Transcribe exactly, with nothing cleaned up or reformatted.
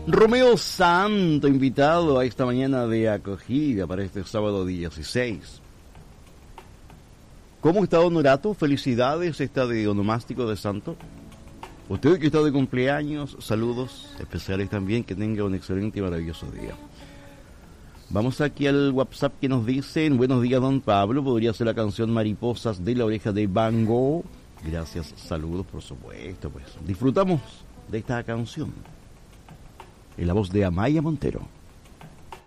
Romeo Santo, invitado a esta mañana de acogida para este sábado dieciséis. ¿Cómo está Don Horato? Felicidades, está de onomástico de santo. Usted que está de cumpleaños, saludos especiales también, que tenga un excelente y maravilloso día. Vamos aquí al WhatsApp que nos dicen: buenos días, don Pablo, podría ser la canción Mariposas de la Oreja de Van Gogh. Gracias, saludos, por supuesto, pues disfrutamos de esta canción en la voz de Amaya Montero.